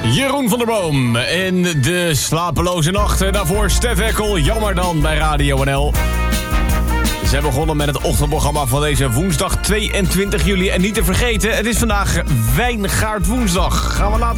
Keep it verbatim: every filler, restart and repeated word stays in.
Jeroen van der Boom in de slapeloze nachten. Daarvoor Stef Ekkel, jammer dan bij Radio N L. Ze hebben begonnen met het ochtendprogramma van deze woensdag tweeëntwintig juli. En niet te vergeten, het is vandaag Wijngaard woensdag. Gaan we later